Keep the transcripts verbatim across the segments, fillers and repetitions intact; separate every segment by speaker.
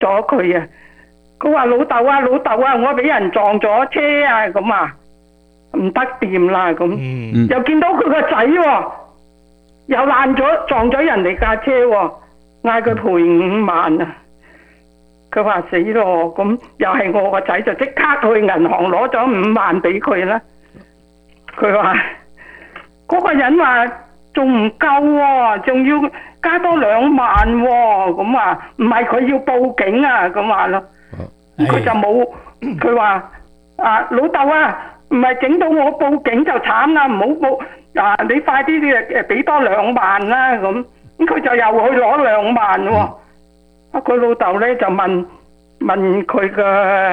Speaker 1: 咗佢啊！佢話老豆啊老豆啊，我俾人撞咗車啊咁啊，唔得掂啦咁。
Speaker 2: 嗯
Speaker 1: 又見到佢個仔喎，又爛咗撞咗人哋架車喎，嗌佢賠五萬啊！佢話死咯，咁又係我個仔就即刻去銀行攞咗五萬俾佢啦。佢話嗰個人話仲唔夠喎，仲要加多兩萬喎，咁話唔係佢要報警啊，咁話咯。佢就冇，佢話啊老豆啊，唔係整到我報警就慘啦，唔好報啊！你快啲啲誒俾多兩萬啦咁。咁佢就又去攞兩萬喎。啊佢老豆咧就問問佢個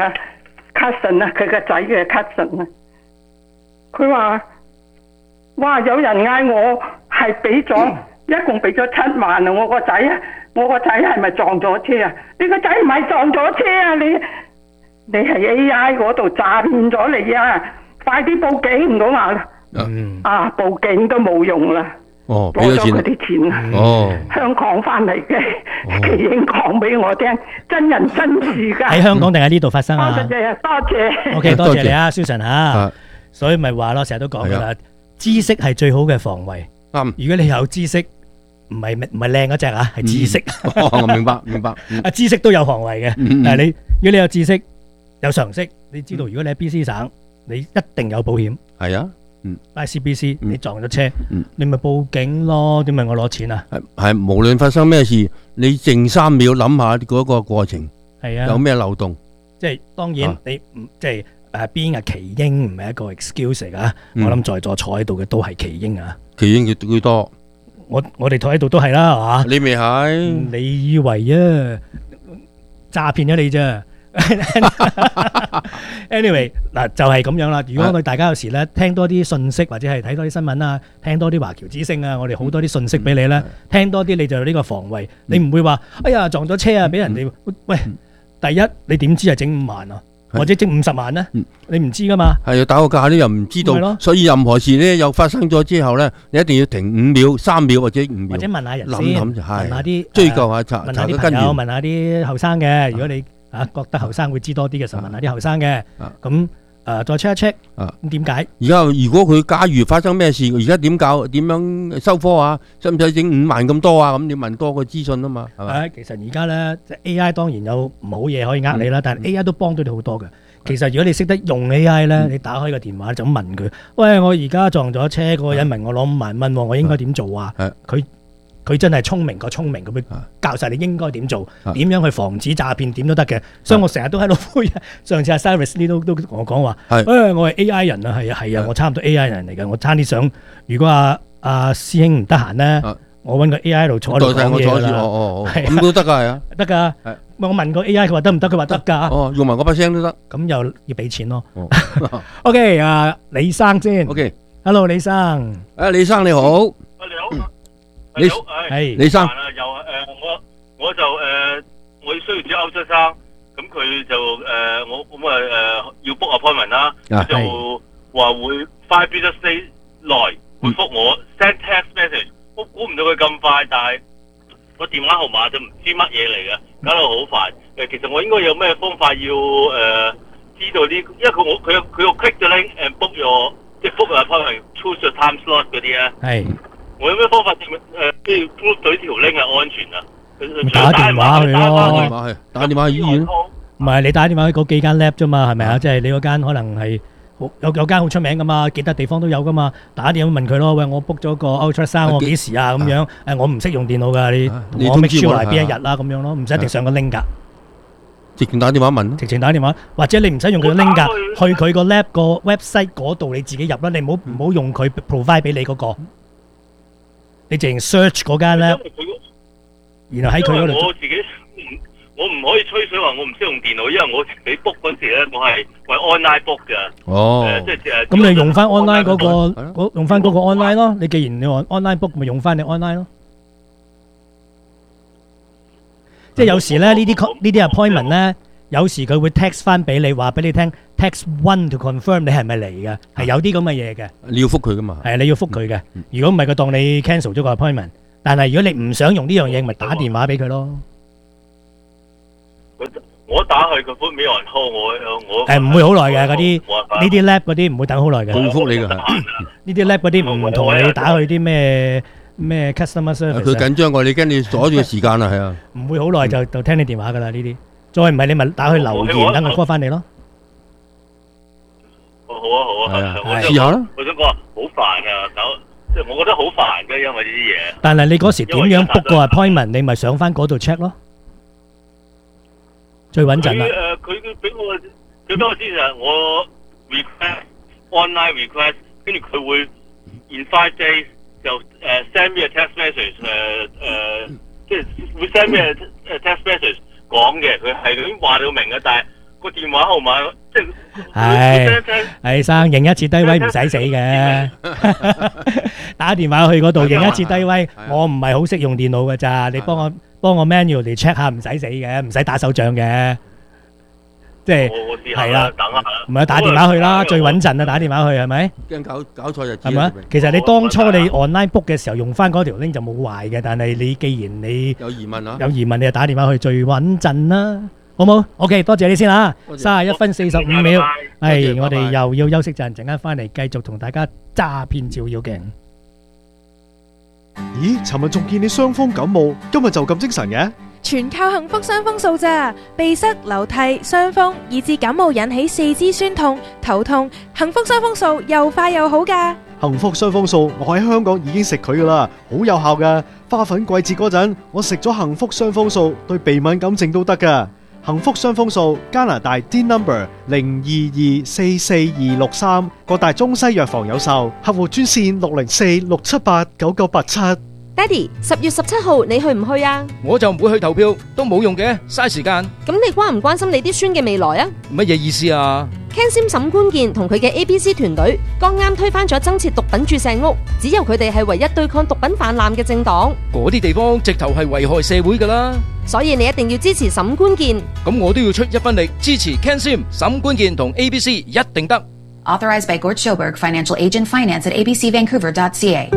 Speaker 1: cousin 啊，佢個仔嘅 cousin 啊，佢話：哇！有人嗌我係俾咗，一共俾咗七萬啊！我個仔啊，我個仔係咪撞咗車啊？你個仔唔係撞咗車啊！你你係 A I 嗰度詐騙咗你啊！快啲報警唔好話
Speaker 2: 嗯
Speaker 1: 啊！報警都冇用啦。
Speaker 3: 哦，俾
Speaker 1: 攞咗佢
Speaker 3: 咗錢啦。
Speaker 1: 啲錢啊！
Speaker 3: 哦，
Speaker 1: 香港翻嚟嘅奇英講俾我聽，真人真事㗎。
Speaker 2: 喺香港定喺呢度發生
Speaker 1: 多
Speaker 2: 啊
Speaker 1: 謝多謝。
Speaker 2: ？OK，多謝你啊
Speaker 3: 多
Speaker 2: ，Susan
Speaker 3: 啊
Speaker 2: 嚇。所以咪話咯，成日都講噶
Speaker 3: 係
Speaker 2: 啦，知識係最好嘅防衛。
Speaker 3: 啱。
Speaker 2: 如果你有知識，唔係唔係靚嗰只啊，係知識。
Speaker 3: 哦，我明白明白。嗯
Speaker 2: 啊，知識都有防衛嘅。
Speaker 3: 嗯嗯
Speaker 2: 但係你如果你有知識、有常識，你知道如果你喺 B C 省，你一定有保險。
Speaker 3: 係啊，
Speaker 2: I C B C
Speaker 3: 嗯
Speaker 2: 你撞咗車
Speaker 3: 嗯，
Speaker 2: 你咪報警咯。點問我攞錢啊？
Speaker 3: 係係，無論發生咩事，你靜三秒諗下嗰個過程
Speaker 2: 係啊，
Speaker 3: 有咩漏洞。
Speaker 2: 即係當然
Speaker 3: 啊
Speaker 2: 你唔即係誒邊個奇英唔係一個 excuse 嚟㗎。
Speaker 3: 嗯
Speaker 2: 我諗在座坐喺度嘅都係奇英啊。
Speaker 3: 其應佢佢多，
Speaker 2: 我我哋坐喺度都係啦，係嘛？
Speaker 3: 你未係？
Speaker 2: 你以為啊，詐騙咗你啫。anyway 嗱就係咁樣啦。如果我哋大家有時咧聽多啲信息，或者係睇多啲新聞啊，聽多啲華僑之聲啊，我哋好多啲信息俾你咧，聽多啲你就有呢個防衛。你唔會話哎呀撞咗車啊，俾人哋喂。第一你點知係整五萬啊，或者整五十萬咧？你唔知噶嘛。
Speaker 3: 係啊，打個價咧又唔知道，所以任何事咧又發生咗之後咧，你一定要停五秒、三秒或者五秒，
Speaker 2: 或者問下人先，
Speaker 3: 諗諗就係
Speaker 2: 問下啲
Speaker 3: 追究下查
Speaker 2: 問
Speaker 3: 查
Speaker 2: 下啲朋友，
Speaker 3: 個根源。
Speaker 2: 問下啲後生嘅。如果你啊覺得後生會知多啲嘅時候，問下啲後生嘅。咁誒再 check 一 check。咁點解？
Speaker 3: 而家如果佢假如發生咩事，而家點教點樣收科啊？使唔使整五萬咁多啊？咁你問多個資訊啊嘛，係咪？
Speaker 2: 誒，其實而家咧，即係 A I 當然有唔好嘢可以呃你啦，但係 A I 都幫到你好多嘅。其實如果你識得用 A I 咧，你打開個電話就咁問佢：喂，我而家撞咗車，嗰個人問我攞五萬蚊，我應該點做啊？佢佢真係聰明過聰明，咁樣教晒你應該點做，點樣去防止詐騙，點都得嘅。所以我成日都喺度呼籲。上次阿 Cyrus 呢都都同我講話：誒，我係 A I 人啊，係啊係啊，我差唔多 A I 人嚟嘅。我差啲想，如果阿阿師兄唔得閒咧，我揾個 A I 喺度坐喺度講嘢啦。
Speaker 3: 哦哦，咁都得㗎，係啊，
Speaker 2: 得㗎。我問個 A I，佢話得唔得？佢話得㗎。
Speaker 3: 哦，用埋嗰把聲都得。
Speaker 2: 咁又要俾錢咯。OK，啊，李生先。OK，Hello，李生。
Speaker 3: 誒，李生你好。
Speaker 4: 你好。
Speaker 3: 你
Speaker 2: 係
Speaker 3: 李生。
Speaker 4: 又誒，我我就誒，我需要知歐洲生，咁佢就誒，我咁啊誒，要 book appointment 啦，就話會 five business days 內回覆我 send text message，我估唔到佢咁快，但係個電話號碼就唔知乜嘢嚟嘅，搞到好煩。誒，其實我應該有咩方法要誒知道呢？因為佢我佢佢要 click the link and book your 即係 book appointment choose your time slot 嗰啲咧。
Speaker 2: 係。
Speaker 4: 我有咩方法證明誒即係 prove 到呢條 link 係安全啊？
Speaker 2: 打電話去咯，
Speaker 3: 打電話去，打電話去醫院。
Speaker 2: 唔係你打電話去嗰幾間 lab 啫嘛，係咪啊？即係你嗰間可能係好有有間好出名噶嘛，幾笪地方都有噶嘛。打電話問佢咯，喂，我 book 咗個 ultrasound，我幾時啊？咁樣誒，我唔識用電腦㗎，你同我 make sure 係邊一日啦，咁樣咯，唔使一定上個 link 㗎。
Speaker 3: 直情打電話問，
Speaker 2: 直情打電話，或者你唔使用佢個 link 㗎，去佢個 lab 個 website 嗰度你自己入啦，你唔好唔好用佢 provide 俾你嗰個。你直情 search 嗰間咧，然後喺佢嗰度。
Speaker 4: 我自己唔，我唔可以吹水話我唔識用電腦，因為我自己 book 嗰時咧，我係我係 online book 嘅。
Speaker 3: 哦。
Speaker 4: 誒，即係誒。
Speaker 2: 咁你用翻 online 嗰個，嗰用翻嗰個 online 咯。你既然你話 online book，咪用翻你 online 咯。即係有時咧，呢啲呢啲 appointment 咧，有時佢會 text 翻俾你，話俾你聽 text one to confirm 你係咪嚟嘅，係有啲咁嘅嘢嘅。
Speaker 3: 你要覆佢噶嘛？
Speaker 2: 係你要覆佢嘅。如果唔係，佢當你 cancel 咗個 appointment。但係如果你唔想用呢樣嘢，咪打電話俾佢咯。
Speaker 4: 我打去佢 put me on hold，我我
Speaker 2: 誒唔會好耐嘅嗰啲呢啲 lab 嗰啲唔會等好耐嘅。
Speaker 3: 回覆你㗎，
Speaker 2: 呢啲 lab 嗰啲唔同你打去啲咩咩 customer service。
Speaker 3: 佢緊張過你，驚你阻住個時間啊，係啊。
Speaker 2: 唔會好耐就就聽你電話㗎啦呢啲。再唔係你咪打去留言，等佢 call 翻你咯。
Speaker 4: 好啊好啊，
Speaker 3: 係啊，試下啦。
Speaker 4: 我想講好煩啊，搞即係我覺得好煩嘅，因為呢啲嘢。
Speaker 2: 但係你嗰時點樣 book 個 appointment？你咪上翻嗰度 check 咯。最穩陣啦。
Speaker 4: 佢誒佢俾我佢俾我知就係我 request online request，跟住佢會 in five days 就誒 send me a text message 誒誒，即係會 send me a text message 講嘅，佢係咁話到明嘅，但係個電話號碼即係
Speaker 2: 係係生認一次低威唔使死嘅，打電話去嗰度認一次低威，我唔係好識用電腦㗎咋，你幫我。幫我 manual 嚟 check 下，唔使死嘅，唔使打手掌嘅，即係係啦，
Speaker 4: 等下，
Speaker 2: 唔係打電話去啦，最穩陣啊！打電話去係咪？
Speaker 3: 驚搞搞錯就
Speaker 2: 係咪？其實你當初你 online book 嘅時候用翻嗰條 link 就冇壞嘅，但係你既然你
Speaker 3: 有疑問啊，
Speaker 2: 有疑問你就打電話去最穩陣啦，好冇 ？OK， 多謝你先啊，三十一分四十五秒，係我哋又要休息陣，陣間翻嚟繼續同大家詐騙照妖鏡。
Speaker 5: 咦，尋日仲見你傷風感冒，今日就咁精神嘅？
Speaker 6: 全靠幸福傷風素咋，鼻塞、流涕、傷風，以致感冒引起四肢酸痛、頭痛，幸福傷風素又快又好噶。
Speaker 5: 幸福傷風素，我喺香港已經食佢噶啦，好有效噶。花粉季節嗰陣，我食咗幸福傷風素，對鼻敏感症都得噶。幸福傷風素，加拿大 D number 零二二四四二六三，各大中西藥房有售，客戶專線六零四六七八九九八七。
Speaker 7: 爹哋，十月十七號你去唔去啊？
Speaker 8: 我就唔會去投票，都冇用嘅，嘥時間。
Speaker 7: 咁你關唔關心你啲孫嘅未來啊？
Speaker 8: 乜嘢意思啊
Speaker 7: ？Ken Sim 沈官健同佢嘅 A B C 團隊剛啱推翻咗增設毒品注射屋，只有佢哋係唯一對抗毒品泛濫嘅政黨。
Speaker 8: 嗰啲地方直頭係危害社會噶啦，
Speaker 7: 所以你一定要支持沈官健。
Speaker 8: 咁我都要出一分力支持 Ken Sim 沈官健同 A B C 一定得。
Speaker 9: Authorized by Gord Schoberg, Financial Agent Finance at a b c vancouver dot c a.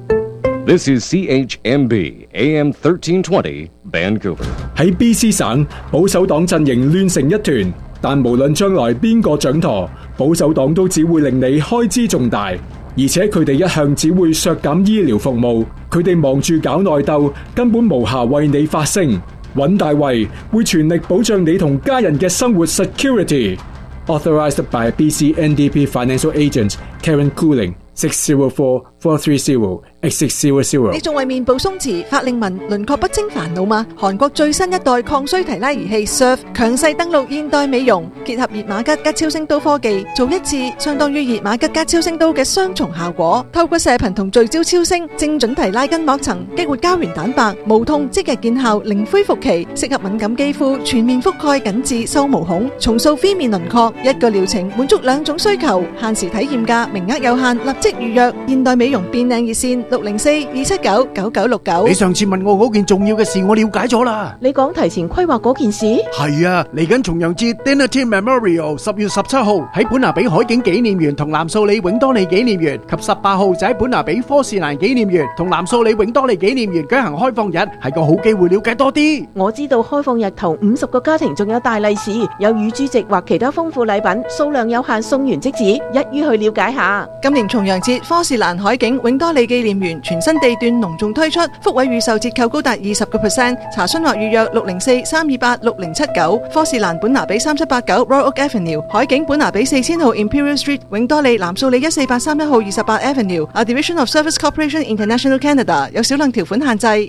Speaker 10: This is C H M B A M thirteen twenty Vancouver。
Speaker 11: 喺 B C 省，保守黨陣營亂成一團，但無論將來邊個掌舵，保守黨都只會令你開支重大，而且佢哋一向只會削減醫療服務，佢哋忙住搞內鬥，根本無暇為你發聲。尹大衛會全力保障你同家人嘅生活 security。Authorized by B C N D P Financial Agent Karen Cooling。six zero four four three zero eight six zero zero。
Speaker 12: 你仲為面部鬆弛、法令紋、輪廓不清煩惱嗎？韓國最新一代抗衰提拉儀器 S U R F 強勢登陸現代美容，結合熱瑪吉加超聲刀科技，做一次相當於熱瑪吉加超聲刀嘅雙重效果。透過射頻同聚焦超聲，精準提拉筋膜層，激活膠原蛋白，無痛即日見效，零恢復期，適合敏感肌膚，全面覆蓋緊致收毛孔，重塑 V 面輪廓。一個療程滿足兩種需求，限時體驗價，名額有限，立即預約。現代美容變靚熱線六零四二七九九九六九。
Speaker 13: 你上次問我嗰件重要嘅事，我了解咗啦。
Speaker 14: 你講提前規劃嗰件事？
Speaker 13: 係啊，嚟緊重陽節 Dinner Team Memorial 十月十七號喺本拿比海景紀念園同藍素里永多利紀念園，及十八號就喺本拿比科士蘭紀念園同藍素里永多利紀念園舉行開放日，係個好機會了解多啲。
Speaker 14: 我知道開放日頭五十個家庭仲有大利是，有乳豬席或其他豐富禮品，數量有限，送完即止，一於去了解下。
Speaker 12: 今年重陽節科士蘭海景永多利紀念園全新地段隆重推出，福位預售折扣高達二十個 percent， 查詢或預約六零四三二八六零七九。科士蘭本拿比三七八九 Royal Oak Avenue， 海景本拿比四千號 Imperial Street， 永多利藍素里一四八三一號二十八 Avenue，A Division of Service Corporation International Canada， 有少量條款限制。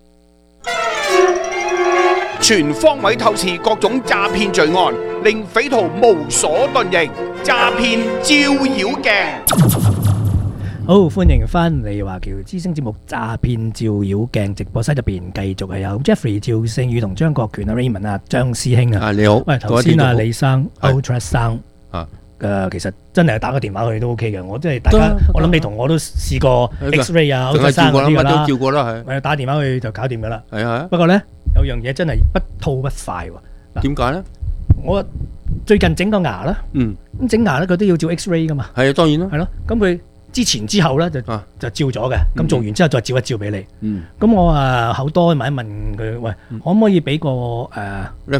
Speaker 15: 全方位透視各種詐騙罪案，令匪徒無所遁形。詐騙照妖鏡。
Speaker 2: 好，歡迎翻嚟華僑之聲節目《詐騙照妖鏡》直播室入邊，繼續係有 Jeffrey 趙聖宇同張國權啊 Raymond 啊張師兄啊。
Speaker 3: 啊你好，
Speaker 2: 喂頭先啊李生 Ultra Sound
Speaker 3: 啊，
Speaker 2: 誒其實真係打個電話去都 OK 嘅，我即係大家，我諗你同我都試過 X-ray 啊 Ultra Sound 嗰啲㗎啦，
Speaker 3: 照過啦係。
Speaker 2: 誒打電話去就搞掂㗎啦。
Speaker 3: 係啊。
Speaker 2: 不過咧有樣嘢真係不吐不快喎。
Speaker 3: 點解咧？
Speaker 2: 我最近整個牙啦，
Speaker 3: 嗯，
Speaker 2: 咁整牙咧佢都要照 X-ray 㗎嘛。
Speaker 3: 係啊，當然啦。
Speaker 2: 係咯，咁佢。之前之後咧就就照咗嘅，咁做完之後再照一照俾你。咁我啊好多問一問佢，喂，可唔可以俾個誒
Speaker 3: record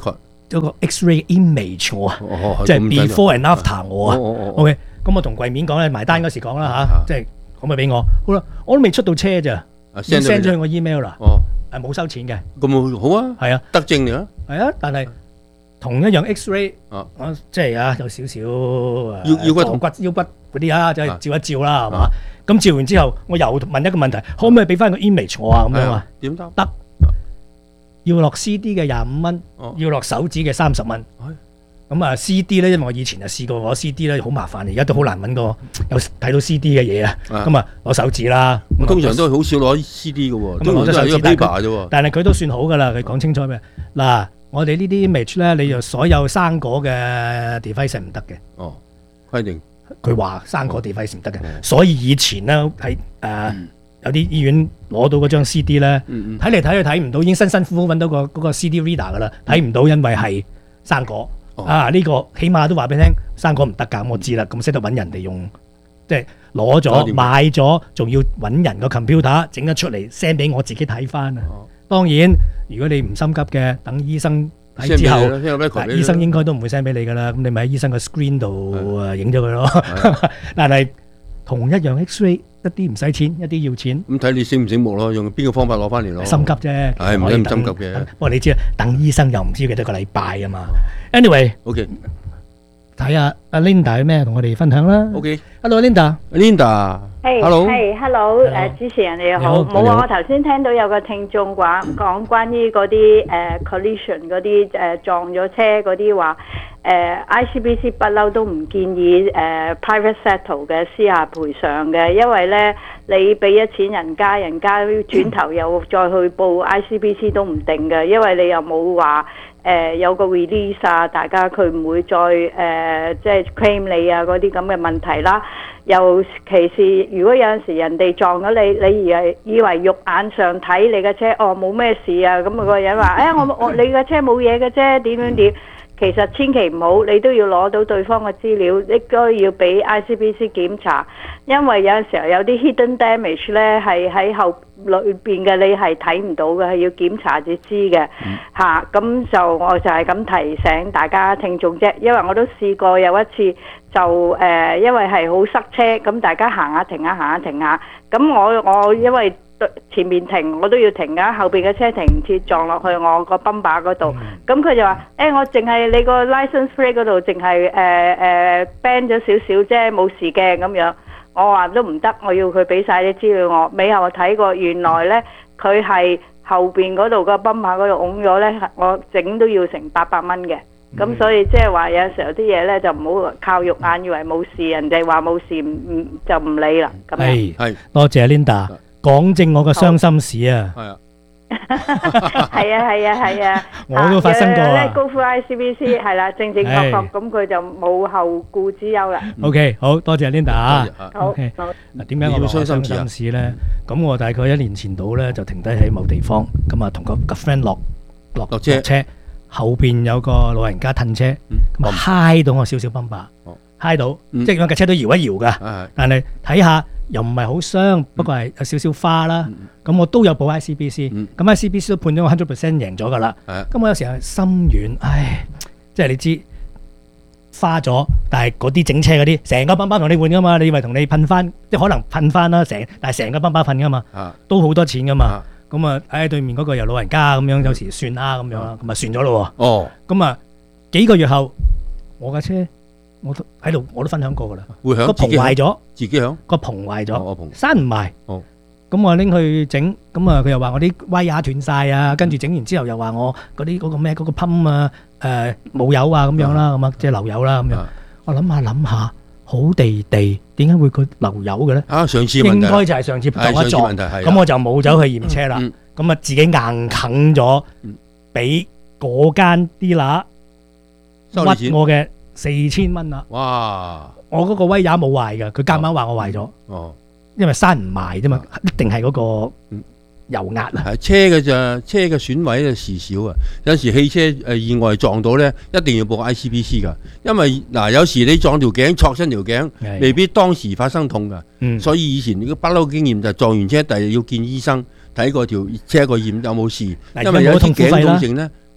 Speaker 2: 咗個 X-ray image 我啊，即係 before and after 我啊。OK， 咁我同櫃面講咧，埋單嗰時講啦嚇，即係咁咪俾我。好啦，我都未出到車咋，已經 send 咗去我 email 啦。哦，係冇收錢嘅。
Speaker 3: 咁好啊，係啊，德政嚟啊。係
Speaker 2: 啊，但係同一樣 X-ray，我即係啊有少少
Speaker 3: 腰腰骨同
Speaker 2: 骨腰骨嗰啲啊，就係照一照啦，係嘛？咁照完之後，我又問一個問題，可唔可以俾翻個 image 我啊？咁樣啊？
Speaker 3: 點得？
Speaker 2: 得。要落 C D 嘅廿五蚊，要落手指嘅三十蚊。咁啊 C D 咧，因為我以前就試過攞 C D 咧，好麻煩，而家都好難揾個有睇到 C D 嘅嘢啊。咁啊攞手指啦。
Speaker 3: 通常都好少攞 C D 嘅喎，咁攞咗手指 paper 啫喎。
Speaker 2: 但係佢都算好噶啦，佢講清楚咩？嗱，我哋呢啲 image 咧，你就所有生果嘅 device 唔得嘅。
Speaker 3: 哦，規定。
Speaker 2: 佢話生果 device 唔得嘅，所以以前咧喺誒。有啲醫院攞到嗰張 C D 咧，睇嚟睇去睇唔到，已經辛辛苦苦揾到個嗰個 C D reader 噶啦，睇唔到，因為係生果、哦、啊！呢、這個起碼都話俾你聽，生果唔得㗎，我知啦。咁識得揾人哋用，即係攞咗買咗，仲要揾人個 computer 整得出嚟 send 俾我自己睇翻啊！哦、當然，如果你唔心急嘅，等醫生睇之後，醫生應該都唔會 send 俾你㗎啦。咁你咪喺醫生個 screen 度誒影咗佢咯。但係同一樣 X-ray。一啲唔使錢，一啲要錢。
Speaker 3: 咁睇你醒唔醒目咯，用邊個方法攞翻嚟咯？
Speaker 2: 心急啫，
Speaker 3: 係唔使咁心急嘅。
Speaker 2: 不過你知啦，等醫生又唔知幾多個禮拜啊嘛。Anyway，OK， 睇下阿 Linda 有咩同我哋分享啦。OK，Hello Linda，Linda，
Speaker 16: 係係 Hello， 誒主持人你好，冇啊！我頭先聽到有個聽眾話講關於嗰啲誒 collision 嗰啲誒撞咗車嗰啲話。誒、uh, I C B C 不嬲都唔建議誒、uh, private settle 嘅私下賠償嘅，因為咧你俾咗錢人家，人家轉頭又再去報 I C B C 都唔定嘅，因為你又冇話誒有個 release 啊，大家佢唔會再誒、uh, 即係 claim 你啊嗰啲咁嘅問題啦。尤其是如果有陣時人哋撞咗你，你以為以為肉眼上睇你嘅車哦冇咩事啊，咁、那個人話誒、哎、我我你嘅車冇嘢嘅啫，點點點。其實千祈唔好，你都要攞到對方嘅資料，應該要俾 I C B C 檢查，因為有陣時候有啲 hidden damage 咧係喺後裏邊嘅，你係睇唔到嘅，係要檢查至知嘅嚇。咁、嗯啊、就我就係咁提醒大家聽眾啫，因為我都試過有一次就誒、呃，因為係好塞車，咁大家行下停下行下停下，咁我我因為前面停我都要停㗎，後邊嘅車停唔切撞落去我個泵把嗰度，咁佢、嗯、就話：誒、欸、我淨係你個 license plate 嗰度淨係誒誒 bend 咗少少啫，冇事嘅咁樣。我話都唔得，我要佢俾晒啲資料我。尾後我睇過，原來咧佢係後邊嗰度個泵把嗰度拱咗咧，我整都要成八百蚊嘅。咁、嗯、所以即係話有時候啲嘢咧就唔好靠肉眼以為冇事，人哋話冇事唔唔就唔理啦。咁樣
Speaker 2: 係多謝 Linda。講正我個傷心事啊！係啊，
Speaker 16: 係啊，係啊，係啊！
Speaker 2: 我都發生過啊！
Speaker 16: 高呼 I C B C 係啦，正正確確咁佢就冇後顧之憂啦。
Speaker 2: OK，好多謝 Linda 啊！
Speaker 16: 好，
Speaker 2: 嗱，點解我話傷心事咧？咁我大概一年前到咧就停低喺某地方，咁啊同個個 friend 落落落車，後邊有個老人家褪車，咁啊揩到我少少崩把，揩到，即係架車都搖一搖噶，但係睇下。又唔係好傷，不過係有少少花啦。咁、嗯、我都有報 I C B C，咁、嗯、I C B C 都判咗我一百 percent 贏咗噶啦。咁、嗯、我有時候心軟，唉，即係你知花咗，但係嗰啲整車嗰啲，成個泵把同你換噶嘛，你以為同你噴翻，即係可能噴翻啦，成，但係成個泵把噴噶嘛，啊、都好多錢噶嘛。咁啊，唉，對面嗰個又老人家咁樣，有時算啦咁樣啦，咁啊算咗咯喎。哦，咁啊幾個月後，我架車。我都喺度，我都分享過噶啦。會響個棚壞咗，自己響個棚壞咗，閂唔埋。哦，咁我拎去整，咁啊佢又話我啲威亞斷晒啊，跟住整完之後又話我嗰啲嗰個咩嗰個泵啊，誒冇油啊咁樣啦，咁啊即係漏油啦咁樣。我諗下諗下，好地地，點解會佢漏油嘅咧？啊，上次應該就係上次撞一撞，咁我就冇走去驗車啦。咁啊自己硬啃咗，俾嗰間 dealer屈我嘅。四千蚊啦！哇！我嗰個威也冇壞㗎，佢夾硬話我壞咗。哦，因為閂唔埋啫嘛，一定係嗰個油壓啊。係車嘅咋，車嘅損毀就事少啊。有時汽車誒意外撞到咧，一定要報 I C B C 㗎，因為嗱有時你撞條頸，挫親條頸，未必當時發生痛㗎。嗯，所以以前你個不嬲經驗就撞完車，第日要見醫生睇過條車個驗有冇事，因為有啲頸痛症咧。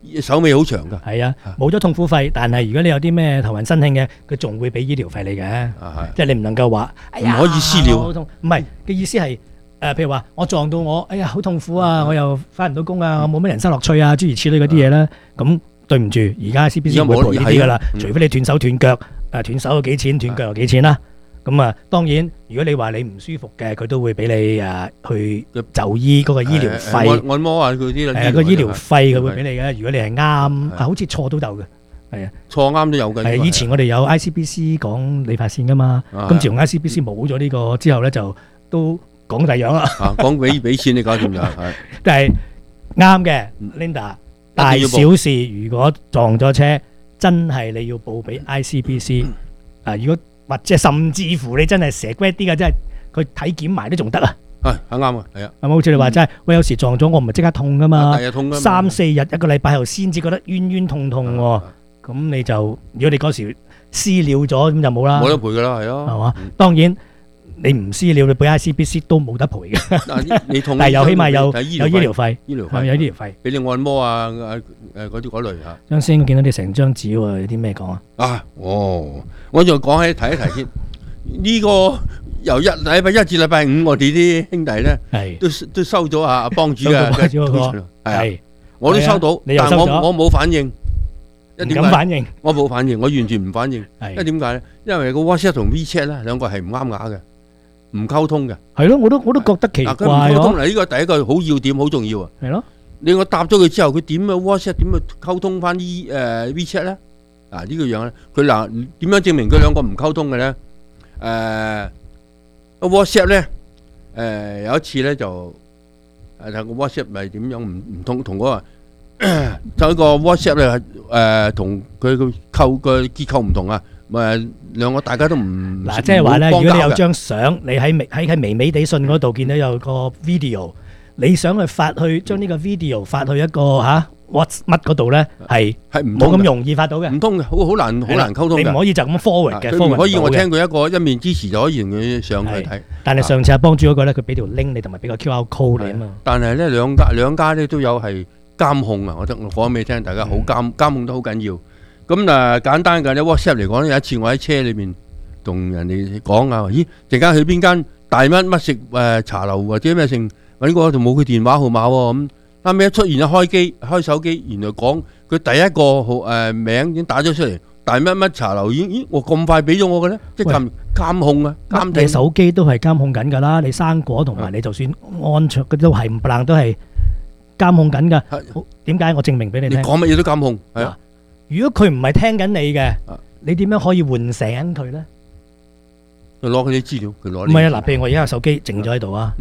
Speaker 3: 手尾好長㗎。
Speaker 2: 係啊，冇咗痛苦費，但係如果你有啲咩頭暈身㷫嘅，佢仲會俾醫療費你嘅。即係你唔能夠話
Speaker 3: 唔可以私了。
Speaker 2: 好痛，唔係嘅意思係誒，譬如話我撞到我，哎呀好痛苦啊，我又翻唔到工啊，我冇咩人生樂趣啊，諸如此類嗰啲嘢啦。咁對唔住，而家 C B C 會賠呢啲㗎啦，除非你斷手斷腳，誒斷手有幾錢，斷腳有幾錢啦。咁啊，當然，如果你話你唔舒服嘅，佢都會俾你誒去就醫嗰個醫療費，
Speaker 3: 按按摩啊佢啲啦。
Speaker 2: 誒個醫療費佢會俾你嘅。如果你係啱，啊好似錯都有嘅，係啊，
Speaker 3: 錯啱都有嘅。
Speaker 2: 係以前我哋有 I C B C 講理髮線噶嘛，咁自從 I C B C 冇咗呢個之後咧，就都講第樣啦。
Speaker 3: 啊，講俾俾錢你搞掂就係。
Speaker 2: 但係啱嘅 ，Linda，大小事如果撞咗車，真係你要報俾 I C B C。啊，如果或者甚至乎你真係蛇龜啲嘅，真係佢體檢埋都仲得啊！
Speaker 3: 係係啱啊，係啊。
Speaker 2: 係咪好似你話齋？喂，有時撞咗我唔係即刻痛噶嘛，
Speaker 3: 第日痛㗎嘛，
Speaker 2: 三四日一個禮拜後先至覺得冤冤痛痛喎。咁你就如果你嗰時私了咗，咁就冇啦，
Speaker 3: 冇得賠㗎啦，係咯。
Speaker 2: 係嘛？當然你唔私了，你俾 I C B C 都冇得賠嘅。
Speaker 3: 但你痛，
Speaker 2: 但係又起碼有
Speaker 3: 有
Speaker 2: 醫療費，
Speaker 3: 醫療費
Speaker 2: 有醫療費，
Speaker 3: 俾你按摩啊誒誒嗰啲嗰類嚇。
Speaker 2: 張先我見到你成張紙喎，有啲咩講啊？
Speaker 3: 啊，哦，我就講起提一提先。呢個由一禮拜一至禮拜五，我哋啲兄弟咧，都都收咗阿阿幫主嘅，係，我都收到，但係我我冇反應，
Speaker 2: 唔敢反應，
Speaker 3: 我冇反應，我完全唔反應，因為點解咧？因為個 WhatsApp 同 WeChat 咧兩個係唔啱牙嘅，唔溝通嘅。
Speaker 2: 係咯，我都我都覺得奇怪。佢唔
Speaker 3: 溝通嚟，呢個第一個好要點，好重要啊。
Speaker 2: 係咯，
Speaker 3: 你我答咗佢之後，佢點啊 WhatsApp 點去溝通翻啲誒 WeChat 咧？啊呢個樣咧，佢嗱點樣證明佢兩個唔溝通嘅咧？誒個 WhatsApp 咧，誒有一次咧就誒睇個 WhatsApp 咪點樣唔唔通同嗰個就一個 WhatsApp 咧誒同佢個構個結構唔同啊，咪兩個大家都唔
Speaker 2: 嗱，即係話咧，如果你有張相，你喺微喺喺微微地信嗰度見到有個 video，你想去發去將呢個 video 發去一個嚇 what 乜嗰度咧，係係冇咁容易發到嘅，
Speaker 3: 唔通嘅，好好難好難溝通嘅。
Speaker 2: 你唔可以就咁 forward 嘅，
Speaker 3: 佢唔可以我聽佢一個一面之詞就可以同佢上去睇。
Speaker 2: 但係上次阿幫主嗰個咧，佢俾條 link 你同埋俾個 Q R code 你啊嘛。
Speaker 3: 但係咧兩家兩家咧都有係監控啊！我得我講俾你聽，大家好監監控都好緊要。咁嗱簡單嘅咧 WhatsApp 嚟講咧，有一次我喺車裏面同人哋講啊，咦陣間去邊間大乜乜食誒茶樓或者咩剩揾個就冇佢電話號碼喎咁。啱啱一出現一開機開手機，原來講佢第一個號誒名已經打咗出嚟，大乜乜茶樓已經咦我咁快俾咗我嘅咧，即係監監控啊監聽。
Speaker 2: 你手機都係監控緊㗎啦，你生果同埋你就算安卓嗰都係唔唪都係監控緊㗎。點解我證明俾你聽？
Speaker 3: 你講乜嘢都監控係啊！
Speaker 2: 如果佢唔係聽緊你嘅，你點樣可以喚醒佢咧？
Speaker 3: 佢攞佢啲資料，佢攞。
Speaker 2: 唔係啊！嗱，譬如我而家個手機靜咗喺度啊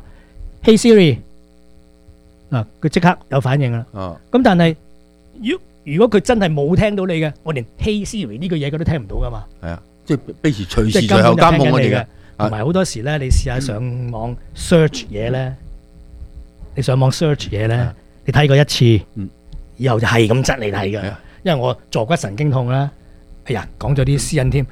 Speaker 2: ，Hey Siri。嗱，佢即刻有反應啦。哦，咁但係，如如果佢真係冇聽到你嘅，我連 Hey Siri 呢個嘢佢都聽唔到噶嘛。
Speaker 3: 係啊，即係隨時隨時隨後監控我哋嘅。
Speaker 2: 同埋好多時咧，你試下上網 search 嘢咧，你上網 search 嘢咧，你睇過一次，以後就係咁質你睇嘅。因為我坐骨神經痛啦，哎呀，講咗啲私隱添。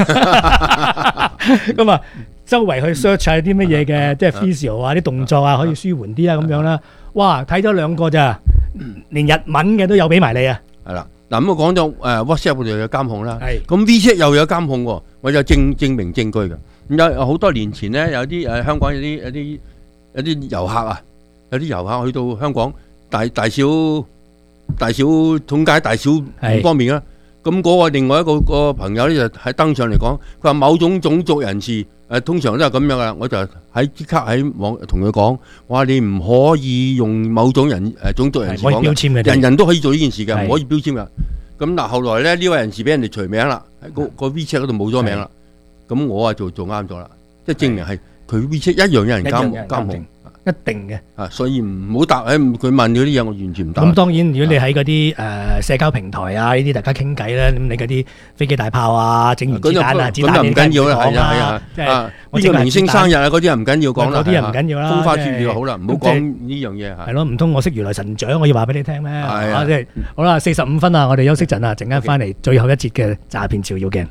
Speaker 2: 咁啊，周圍去 search 下啲乜嘢嘅，即係 physio 啊，啲動作啊，可以舒緩啲啊，咁樣啦。哇！睇咗兩個咋，連日文嘅都有俾埋你啊！
Speaker 3: 係啦，嗱咁我講咗誒 WhatsApp 嗰度有監控啦，
Speaker 2: 係
Speaker 3: 咁 WeChat 又有監控喎，我有證證明證據嘅。咁有好多年前咧，有啲誒香港有啲有啲有啲遊客啊，有啲遊客去到香港大大小大小通街大小唔方便啦。咁嗰個另外一個個朋友咧就喺登上嚟講，佢話某種種族人士。誒通常都係咁樣噶，我就喺即刻喺網同佢講，我話你唔可以用某種人誒種族人士講嘅，人人都可以做呢件事嘅，唔可以標籤噶。咁嗱，後來咧呢位人士俾人哋除名啦，喺個個 WeChat 嗰度冇咗名啦。咁我啊做做啱咗啦，即係證明係佢 WeChat 一樣有人監監控。
Speaker 2: 一定嘅，
Speaker 3: 啊，所以唔好答，誒，佢問嗰啲嘢，我完全唔答。
Speaker 2: 咁當然，如果你喺嗰啲誒社交平台啊，呢啲大家傾偈咧，咁你嗰啲飛機大炮啊，整完子彈啊，子彈
Speaker 3: 唔緊要啦，係啊係啊，即係呢個明星生日啊，嗰啲啊唔緊要講啦，
Speaker 2: 嗰啲啊唔緊要啦，
Speaker 3: 風花雪月就好啦，唔好講呢樣嘢嚇。
Speaker 2: 係咯，唔通我識如來神掌，我要話俾你聽咩？
Speaker 3: 係啊，
Speaker 2: 即係好啦，四十五分啊，我哋休息陣啊，陣間翻嚟最後一節嘅詐騙照妖鏡。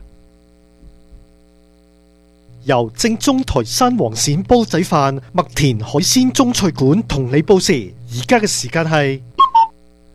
Speaker 5: 由正宗台山黃鱔煲仔飯、麥田海鮮中菜館同你報時，而家嘅時間係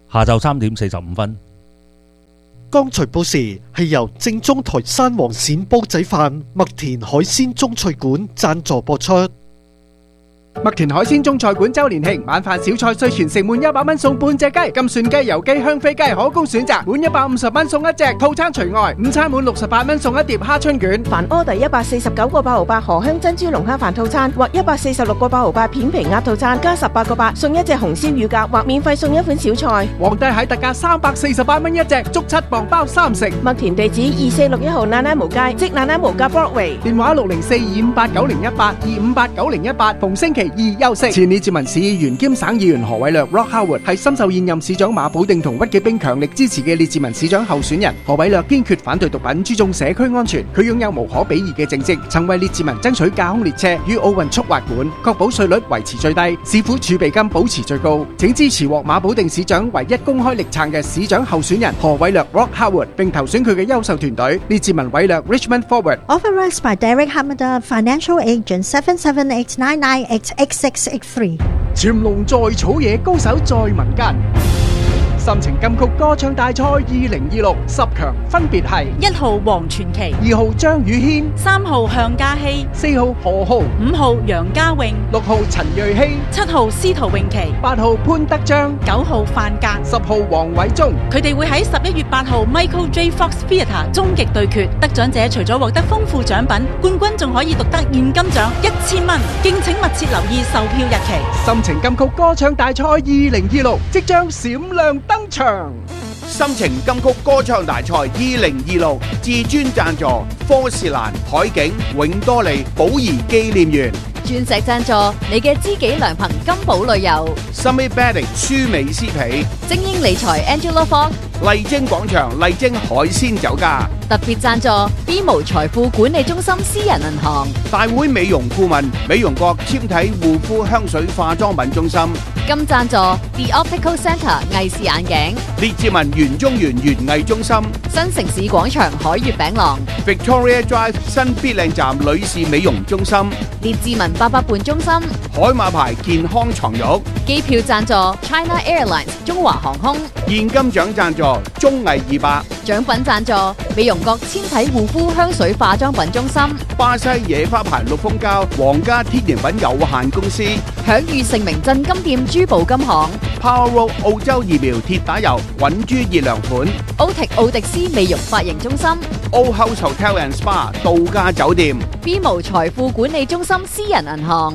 Speaker 17: 下晝三點四十五分。
Speaker 5: 剛才報時係由正宗台山王鱔煲仔飯麥田海鮮中菜館贊助播出。
Speaker 13: 麥田海鮮中菜館周年慶晚飯小菜稅全城滿一百蚊送半隻雞，金蒜雞、油雞、香飛雞可供選擇，滿一百五十蚊送一隻，套餐除外。午餐滿六十八蚊送一碟蝦春卷。
Speaker 14: 凡 order 一百四十九個八毫八荷香珍珠龍蝦飯套餐或一百四十六個八毫八片皮鴨套餐，加十八個八送一隻紅燒乳鴿或免費送一款小菜。
Speaker 13: 皇帝蟹特價三百四十八蚊一隻，足七磅包三成。
Speaker 14: 麥田地址二四六一號那那無街，即那那無街 Broadway。
Speaker 13: 電話六零四二五八九零一八二五八九零一八，逢星期二休息。前列治文市議員兼省議員何偉略 Rock Howard 係深受現任市長馬寶定同屈紀冰強力支持嘅列治文市長候選人。何偉略堅決反對毒品，注重社區安全。佢擁有無可比擬嘅政績，曾為列治文爭取架空列車於奧運速滑館，確保稅率維持最低，市府儲備金保持最高。請支持獲馬寶定市長唯一公開力撐嘅市長候選人何偉略 Rock Howard， 並投選佢嘅優秀團隊列治文偉略 Richmond Forward。
Speaker 18: Authorized by Derek Hamada, Financial Agent seven seven eight nine nine eight eight six eight three。
Speaker 13: 潛龍在草野，高手在民間。心情金曲歌唱大賽二零二六十強分別係
Speaker 19: 一號黃傳奇、
Speaker 13: 二號張宇軒、
Speaker 19: 三號向嘉熙、
Speaker 13: 四號何浩、
Speaker 19: 五號楊家穎、
Speaker 13: 六號陳瑞希、
Speaker 19: 七號司徒詠琪、
Speaker 13: 八號潘德章、
Speaker 19: 九號范格、
Speaker 13: 十號黃偉忠。佢
Speaker 19: 哋會喺十一月八號 Michael J. Fox Theatre 終極對決，得獎者除咗獲得豐富獎品，冠軍仲可以獨得現金獎一千蚊。敬請密切留意售票日期。
Speaker 13: 心情金曲歌唱大賽二零二六即將閃亮登場。
Speaker 15: 心情金曲歌唱大賽二零二六至尊贊助科士蘭、海景、永多利、寶儀紀念園。
Speaker 20: 鑽石贊助你嘅知己良朋金寶旅遊。
Speaker 15: Summit Bedding 舒美斯皮。
Speaker 20: 精英理財 Angela Fox。
Speaker 15: 麗晶廣場麗晶海鮮酒家。
Speaker 20: 特別贊助 B 無財富管理中心私人銀行。
Speaker 15: 大會美容顧問美容國纖體護膚香水化妝品中心。
Speaker 20: 金贊助 The Optical Centre 藝視眼鏡。
Speaker 15: 列治文園中園園藝中心。
Speaker 20: 新城市廣場海悅餅廊。
Speaker 15: Victoria Drive 新必靚站女士美容中心。
Speaker 20: 列治文八佰伴中心。
Speaker 15: 海馬牌健康床褥。
Speaker 20: 機票贊助 China Airlines 中華航空。
Speaker 15: 現金獎贊助綜藝二百。
Speaker 20: 獎品贊助美容國纖體護膚香水化妝品中心。
Speaker 15: 巴西野花牌綠蜂膠皇家天然品有限公司。
Speaker 20: 享譽盛名鎮金店珠寶金行。
Speaker 15: Power Road 澳洲疫苗鐵打油穩珠熱涼款。
Speaker 20: 歐迪奧迪斯美容髮型中心。
Speaker 15: Old House Hotel and Spa 度假酒店。
Speaker 20: B 無財富管理中心私人銀行。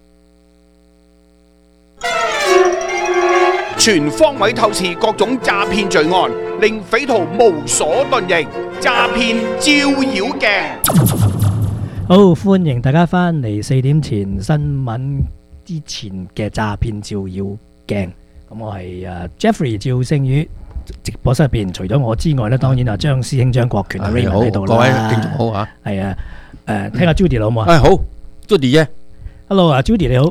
Speaker 15: 全方位透視各種詐騙罪案，令匪徒無所遁形。詐騙照妖鏡。
Speaker 2: 好，歡迎大家翻嚟四點前新聞之前嘅詐騙照妖鏡。咁我係誒 Jeffrey 趙星宇，直播室入邊除咗我之外咧，當然啊張師兄張國權啊 Raymond 喺度啦。
Speaker 3: 各位聽眾好嚇，
Speaker 2: 係啊，誒聽下 Judy 好唔好啊？
Speaker 3: 誒好 Judy 啫
Speaker 2: ，Hello 啊 Judy 你好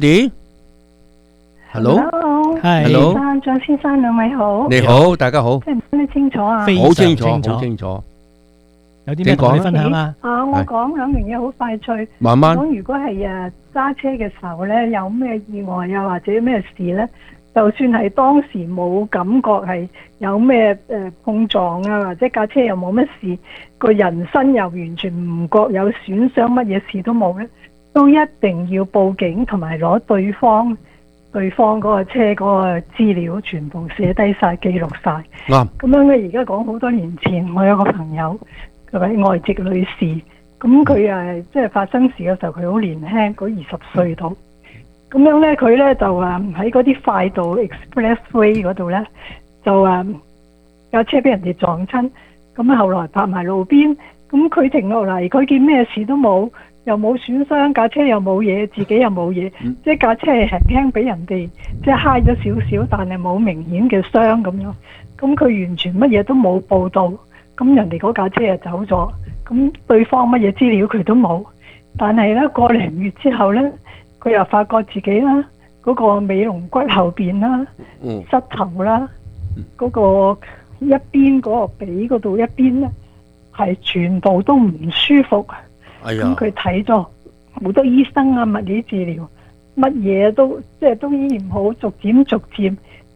Speaker 3: ，Judy，Hello，
Speaker 21: 係張生張先生兩位好，
Speaker 3: 你好，大家好，
Speaker 21: 聽唔聽得清楚啊？
Speaker 3: 好清楚，好清楚。
Speaker 2: 有啲咩同你分享啊？
Speaker 21: 啊，我講兩樣嘢好快脆。
Speaker 3: 慢慢
Speaker 21: 講，如果係誒揸車嘅時候咧，有咩意外啊，或者咩事咧，就算係當時冇感覺係有咩誒碰撞啊，或者架車又冇乜事，個人身又完全唔覺有損傷，乜嘢事都冇咧，都一定要報警同埋攞對方對方嗰個車嗰個資料全部寫低晒、記錄晒。
Speaker 3: 啱。
Speaker 21: 咁樣咧，而家講好多年前，我有個朋友。佢係外籍女士，咁佢誒即係發生事嘅時候，佢好年輕，嗰二十歲到。咁樣咧，佢咧就誒喺嗰啲快道 Expressway 嗰度咧，就誒架車俾人哋撞親，咁啊後來泊埋路邊，咁佢停落嚟，佢見咩事都冇，又冇損傷，架車又冇嘢，自己又冇嘢，嗯、即係架車係輕輕俾人哋即係揩咗少少，但係冇明顯嘅傷咁樣。咁佢完全乜嘢都冇報到。咁人哋嗰架車就走咗，咁對方乜嘢資料佢都冇，但係咧個零月之後咧，佢又發覺自己啦，嗰個尾龍骨後邊啦，嗯、膝頭啦，嗰、嗯、個一邊嗰個髀嗰度一邊咧，係全部都唔舒服。咁佢睇咗好多醫生啊，物理治療，乜嘢都即係都醫唔好，逐漸逐漸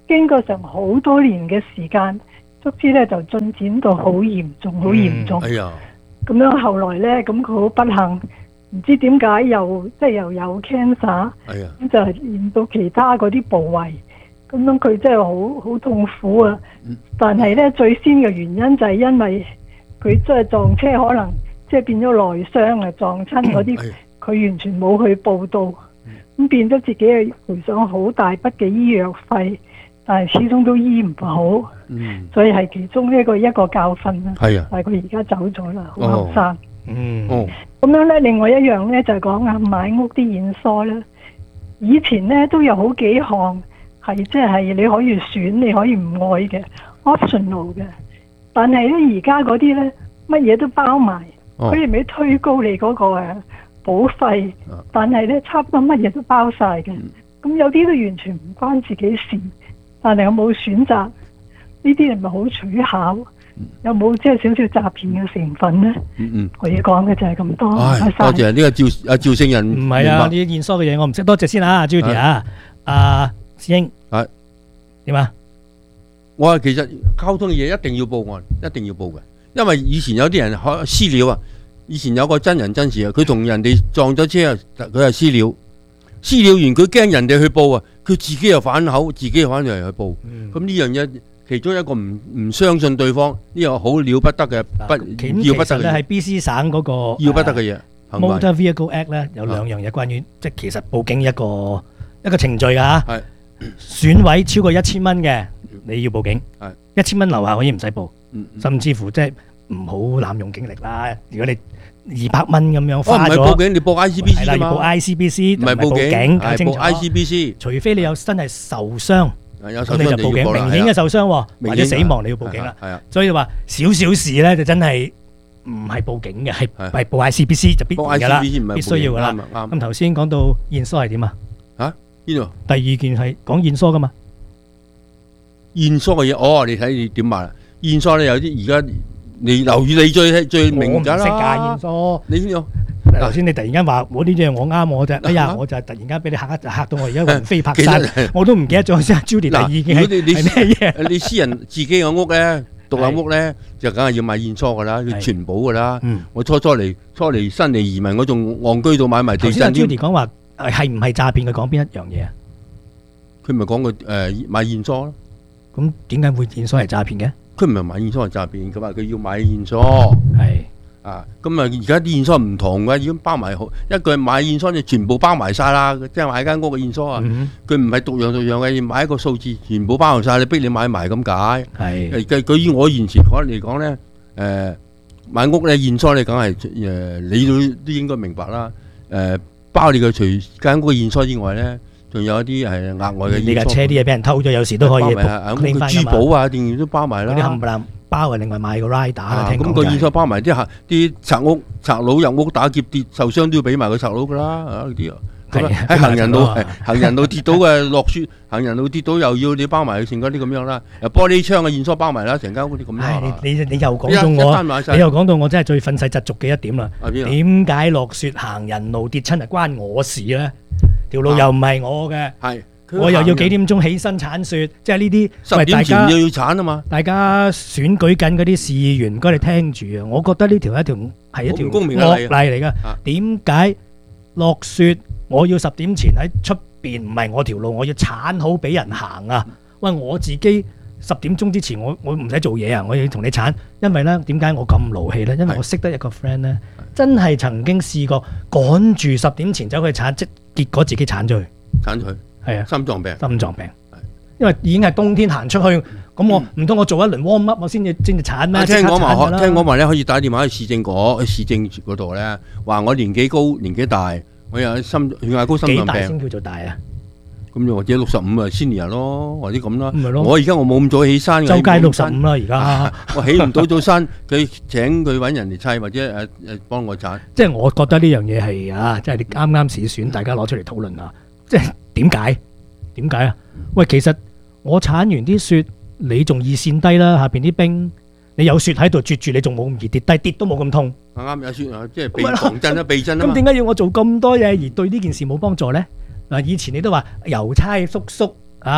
Speaker 21: 經過成好多年嘅時間，卒之咧就進展到好嚴重，好嚴重。
Speaker 3: 哎呀！
Speaker 21: 咁樣後來咧，咁佢好不幸，唔知點解又即係又有 cancer，
Speaker 3: 哎呀！
Speaker 21: 咁就係連到其他嗰啲部位，咁樣佢真係好好痛苦啊！
Speaker 3: 嗯、
Speaker 21: 但係咧最先嘅原因就係因為佢即係撞車，可能即係變咗內傷啊，撞親嗰啲，佢、哎、完全冇去報到，咁、嗯、變咗自己係賠上好大筆嘅醫藥費，但係始終都醫唔好。嗯，所以係其中一個一個教訓啦。係啊，但係佢而家走咗啦，好後生。嗯，哦，咁樣咧，另外一樣咧就係講啊買屋啲驗疏啦。以前咧都有好幾項係即係你可以選，你可以唔愛嘅 optional 嘅，但係咧而家嗰啲咧乜嘢都包埋，佢哋咪推高你嗰個誒保費，但係咧差唔多乜嘢都包晒嘅。咁有啲都完全唔關自己事，但係有冇選擇？呢啲係咪好取巧？有冇即係少少詐騙嘅成分咧？嗯嗯，我要講嘅就係咁多。
Speaker 3: 多謝呢個趙阿趙聖人。
Speaker 2: 唔係啊，呢啲驗疏嘅嘢我唔識，多謝先啊 Judy 啊，阿師兄
Speaker 3: 係
Speaker 2: 點啊？
Speaker 3: 我話其實交通嘅嘢一定要報案，一定要報嘅，因為以前有啲人開私了啊，以前有個真人真事啊，佢同人哋撞咗車啊，佢係私了，私了完佢驚人哋去報啊，佢自己又反口，自己又反嚟去報，咁呢樣嘢。其中一個唔唔相信對方呢個好了不得嘅不要不得嘅嘢。其實咧係 B C 省嗰個要不得嘅嘢。
Speaker 2: Motor Vehicle Act 咧有兩樣嘢關於，即係其實報警一個一個程序㗎嚇。係損毀超過一千蚊嘅，你要報警。係一千蚊樓下可以唔使報，甚至乎即係唔好濫用警力啦。如果你二百蚊咁樣花咗，
Speaker 3: 唔係報警，你報 I C B C
Speaker 2: 係啦，要報 I C B C，唔係報警，搞清楚。
Speaker 3: I C B C，
Speaker 2: 除非你有真係受傷。咁你就報警，明顯嘅受傷或者死亡你要報警啦。係啊，所以話少少事咧就真係唔係報警嘅，係係報 I C B C 就必然噶啦，必須要噶啦。咁頭先講到驗疏係點啊？
Speaker 3: 嚇邊度？
Speaker 2: 第二件係講驗疏噶嘛？
Speaker 3: 驗疏嘅嘢，哦，你睇你點話啦？驗疏咧有啲而家你留意你最最明㗎啦。我唔識㗎驗疏，你邊度？
Speaker 2: 頭先你突然間話我呢樣我啱我啫，哎呀我就係突然間俾你嚇一嚇到我而家魂飛魄散，我都唔記得咗先。Judy 第二件係係咩嘢？
Speaker 3: 你私人自己嘅屋咧，獨立屋咧就梗係要買驗疏㗎啦，要全保㗎啦。我初初嚟初嚟新嚟移民，我仲戇居到買埋地震。
Speaker 2: 頭先 Judy 講話係唔係詐騙？佢講邊一樣嘢啊？
Speaker 3: 佢咪講佢誒買驗疏咯？
Speaker 2: 咁點解會驗疏係詐騙嘅？
Speaker 3: 佢唔係買驗疏係詐騙，佢話佢要買驗疏。係。啊，咁啊，而家啲驗疏唔同嘅，已經包埋好。一句買驗疏就全部包埋晒啦，即係買間屋嘅驗疏啊。佢唔係獨樣獨樣嘅，要買一個數字，全部包埋晒，你逼你買埋咁解。係。誒，據以我現時講嚟講咧，誒買屋咧驗疏你梗係誒，你都都應該明白啦。誒，包你嘅除間屋嘅驗疏之外咧，仲有一啲係額外嘅驗疏。
Speaker 2: 你架車啲嘢俾人偷咗，有時都可以拎翻㗎嘛。
Speaker 3: 珠寶啊，電源都包埋啦。
Speaker 2: 啲冚唪唥。包啊！另外買個 rider 啊，
Speaker 3: 咁個驗疏包埋啲客啲賊屋賊佬入屋打劫跌受傷都要俾埋個賊佬噶啦啊！呢啲啊，喺行人路行人路跌到嘅落雪，行人路跌到又要你包埋成嗰啲咁樣啦。玻璃窗嘅驗疏包埋啦，成間屋啲咁啦。
Speaker 2: 你你你又講到我，你又講到我真係最憤世嫉俗嘅一點啦。點解落雪行人路跌親係關我事咧？條路又唔係我嘅。係。我又要幾點鐘起身鏟雪，即係呢啲
Speaker 3: 十點前又要鏟啊嘛！
Speaker 2: 大家選舉緊嗰啲市議員，唔該你聽住啊！我覺得呢條係一條係一條惡例嚟㗎。點解落雪我要十點前喺出邊？唔係我條路，我要鏟好俾人行啊！喂，我自己十點鐘之前我我唔使做嘢啊！我要同你鏟，因為咧點解我咁勞氣咧？因為我識得一個 friend 咧，真係曾經試過趕住十點前走去鏟，即結果自己鏟咗去，
Speaker 3: 鏟咗去。係啊，心臟病，
Speaker 2: 心臟病，因為已經係冬天行出去，咁我唔通我做一輪 warm up，我先至先至鏟咩？
Speaker 3: 聽講話，聽講話咧可以打電話去市政局、去市政嗰度咧，話我年紀高、年紀大，我有心血壓高、心臟病。幾大
Speaker 2: 先叫做大啊？
Speaker 3: 咁又或者六十五啊 senior 咯，或者咁啦。咪咯。我而家我冇咁早起身。
Speaker 2: 周街六十五啦，而家。
Speaker 3: 我起唔到早身，佢請佢揾人嚟砌，或者誒誒幫我鏟。
Speaker 2: 即係我覺得呢樣嘢係啊，即係你啱啱市選，大家攞出嚟討論啊，即係。點解？點解啊？喂，其實我鏟完啲雪，你仲易跣低啦，下邊啲冰，你有雪喺度啜住，你仲冇咁易跌低，跌都冇咁痛。
Speaker 3: 啱有雪啊，即係避防震啦，避震啊。
Speaker 2: 咁點解要我做咁多嘢而對呢件事冇幫助咧？嗱，以前你都話郵差叔叔啊，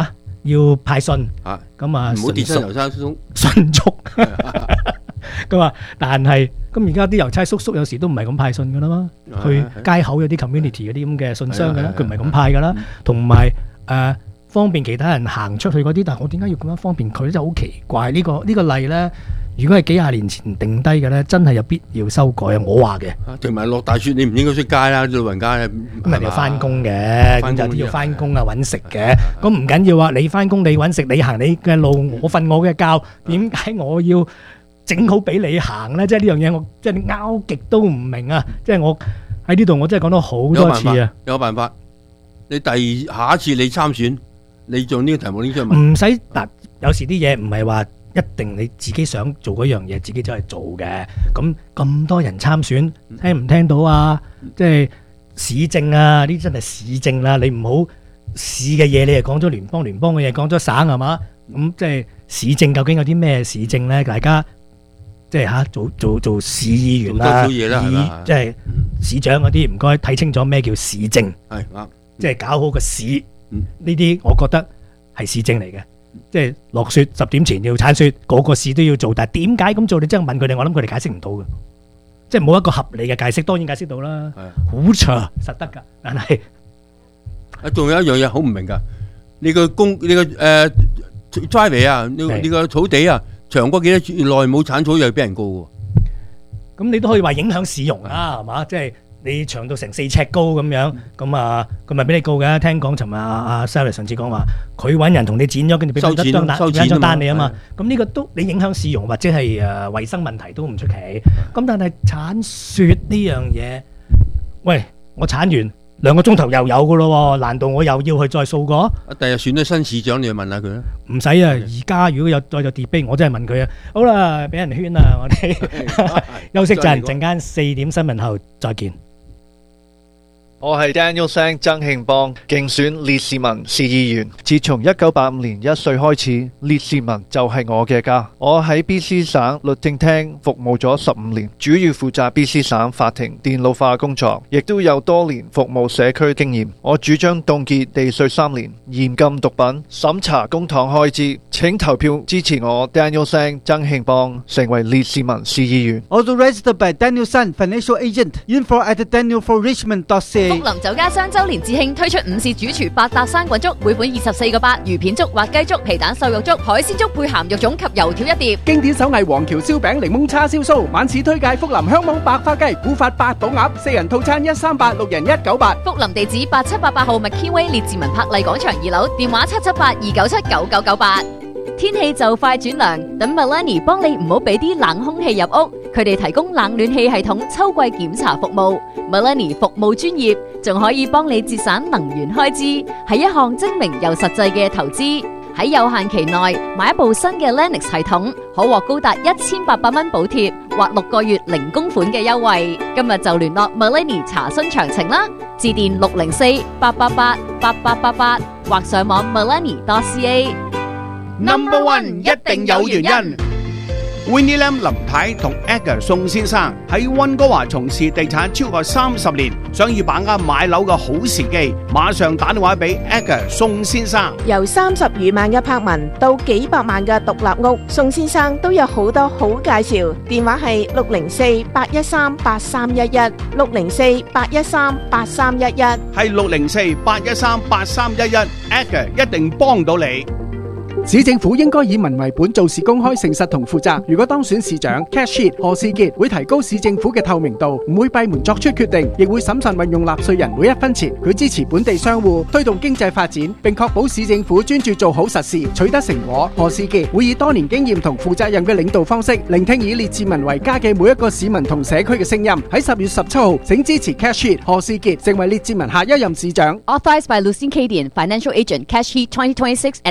Speaker 2: 要派信，
Speaker 3: 啊
Speaker 2: 咁啊
Speaker 3: 唔好跌親郵差叔
Speaker 2: 迅速。咁啊，但係咁而家啲郵差叔叔有時都唔係咁派信噶啦嘛，去街口有啲 community 嗰啲咁嘅信箱噶啦，佢唔係咁派噶啦，同埋誒方便其他人行出去嗰啲，但係我點解要咁樣方便佢咧？就好奇怪呢個呢個例咧。如果係幾廿年前定低嘅咧，真係有必要修改啊！我話嘅，
Speaker 3: 同埋落大雪，你唔應該出街啦，老人家。
Speaker 2: 咁人哋要翻工嘅，咁就啲要翻工啊揾食嘅。咁唔緊要啊，你翻工你揾食，你行你嘅路，我瞓我嘅覺。點解我要整好俾你行咧？即係呢樣嘢，我即係拗極都唔明啊！即係我喺呢度，我真係講咗好多次啊！
Speaker 3: 有辦法，你第下一次你參選，你做呢個題目拎出嚟問。
Speaker 2: 唔使嗱，有時啲嘢唔係話。一定你自己想做嗰樣嘢，自己走去做嘅。咁咁多人參選，聽唔聽到啊？即係市政啊，呢啲真係市政啦。你唔好市嘅嘢，你係講咗聯邦，聯邦嘅嘢講咗省係嘛？咁即係市政究竟有啲咩市政咧？大家即係嚇做做做市議員啦，議即係市長嗰啲，唔該睇清楚咩叫市政。
Speaker 3: 係啱，
Speaker 2: 即係搞好個市。呢啲我覺得係市政嚟嘅。即係落雪十點前要鏟雪，個個市都要做，但係點解咁做？你真係問佢哋，我諗佢哋解釋唔到嘅，即係冇一個合理嘅解釋。當然解釋到啦，好長實得㗎，但係
Speaker 3: 啊，仲有一樣嘢好唔明㗎，你個公你個誒 driveway 啊，你你個土地啊，長過幾多耐冇鏟草又要俾人告喎。
Speaker 2: 咁你都可以話影響市容啊，係嘛？即係。你長到成四尺高咁樣，咁啊，佢咪俾你告嘅？聽講尋日阿阿 Sally 上次講話，佢揾人同你剪咗，跟住俾翻張單，俾翻張單你啊嘛。咁呢個都你影響市容或者係誒衞生問題都唔出奇。咁但係鏟雪呢樣嘢，喂，我鏟完兩個鐘頭又有嘅咯喎，難道我又要去再掃過？
Speaker 3: 第日選咗新市長，你去問下佢啦。
Speaker 2: 唔使啊，而家如果有再有 debate，我真係問佢啊。好啦，俾人圈啦，我哋休息陣，陣間四點新聞後再見。
Speaker 17: 我係 Daniel Sang 曾慶邦，競選列士文市議員。自從一九八五年一歲開始，列士文就係我嘅家。我喺 B C 省律政廳服務咗十五年，主要負責 B C 省法庭電腦化工作，亦都有多年服務社區經驗。我主張凍結地稅三年，嚴禁毒品，審查公帑開支。請投票支持我 Daniel Sang 曾慶邦成為列士文市議員。
Speaker 13: Authorized by Daniel Sang Financial Agent. Info at daniel for richmond dot c a。
Speaker 20: 福林酒家雙周年致慶推出午市主廚百搭生滾粥，每款二十四個八，魚片粥、滑雞粥、皮蛋瘦肉粥、海鮮粥配鹹肉粽及油條一碟。
Speaker 13: 經典手藝黃橋燒餅、檸檬叉燒酥，晚市推介福林香網白花雞、古法八寶鴨，四人套餐一三八，六人一九八。
Speaker 20: 福林地址八七八八號麥堅威列治文柏麗廣場二樓，電話七七八二九七九九九八。天氣就快轉涼，等 Melanie 幫你唔好俾啲冷空氣入屋。佢哋提供冷暖氣系統秋季檢查服務。Melanie 服務專業，仲可以幫你節省能源開支，係一項精明又實際嘅投資。喺有限期內買一部新嘅 Lennox 系統，可獲高達一千八百蚊補貼或六個月零供款嘅優惠。今日就聯絡 Melanie 查詢詳情啦，致電六零四八八八八八八八或上網 melanie dot c a。
Speaker 15: Number One 一定有原因。Winnie Lam 林太同 Edgar 宋先生喺溫哥華從事地產超過三十年，想要把握買樓嘅好時機，馬上打電話俾 Edgar 宋先生。
Speaker 14: 由三十餘萬嘅柏文到幾百萬嘅獨立屋，宋先生都有好多好介紹。電話係六零四八一三八三一一，六零四八一三八三一一，
Speaker 15: 係六零四八一三八三一一 ，Edgar 一定幫到你。
Speaker 13: 市政府應該以民為本，做事公開、誠實同負責。如果當選市長 ，cash sheet 何士傑會提高市政府嘅透明度，唔會閉門作出決定，亦會審慎運用納稅人每一分錢。佢支持本地商戶，推動經濟發展，並確保市政府專注做好實事，取得成果。何士傑會以多年經驗同負責任嘅領導方式，聆聽以列治文為家嘅每一個市民同社區嘅聲音。喺十月十七號，請支持 cash sheet 何士傑成為列治文下一任市長。
Speaker 20: Authorized by Lucien Cadian, Financial Agent, Cash Heat twenty twenty-six at